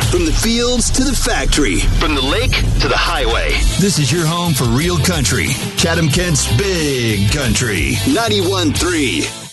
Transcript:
From the fields to the factory. From the lake to the highway. This is your home for real country. Chatham-Kent's Big Country. 91.3